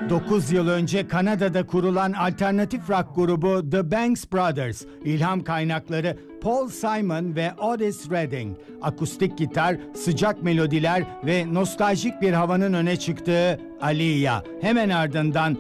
9 yıl önce Kanada'da kurulan alternatif rock grubu The Banks Brothers, ilham kaynakları Paul Simon ve Otis Redding, akustik gitar, sıcak melodiler ve nostaljik bir havanın öne çıktığı Aliyah, hemen ardından